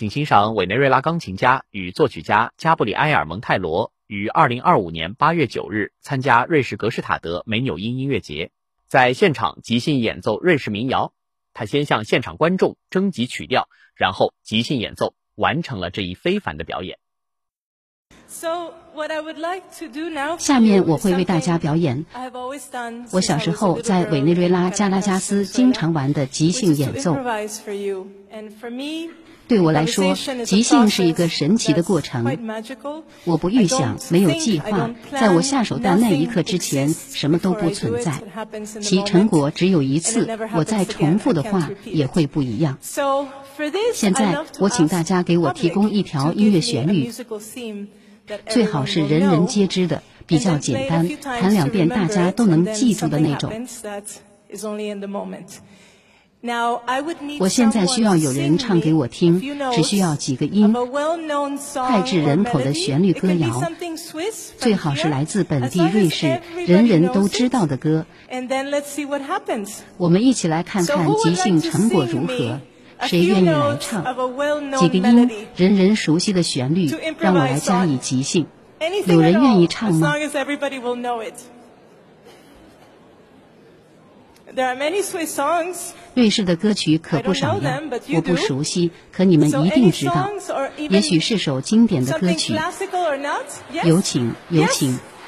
请欣赏委内瑞拉钢琴家与作曲家加布里埃尔·蒙泰罗于2025年8月9日参加瑞士格施塔德梅纽因音乐节，在现场即兴演奏瑞士民谣。他先向现场观众征集曲调，然后即兴演奏，完成了这一非凡的表演。 下面我会为大家表演我小时候在委内瑞拉加拉加斯经常玩的即兴演奏。对我来说，即兴是一个神奇的过程。我不预想，没有计划，在我下手的那一刻之前，什么都不存在，其成果只有一次，我再重复的话也会不一样。现在，我请大家给我提供一条音乐旋律，最好是人人皆知的，比较简单，弹2遍大家都能记住的那种。我现在需要有人唱给我听，只需要几个音，脍炙人口的旋律歌谣，最好是来自本地瑞士人人都知道的歌。我们一起来看看即兴成果如何。谁愿意来唱？几个音，人人熟悉的旋律，让我来加以即兴。有人愿意唱吗？瑞士的歌曲可不少呀，我不熟悉，可你们一定知道。也许是首经典的歌曲。有请，有请。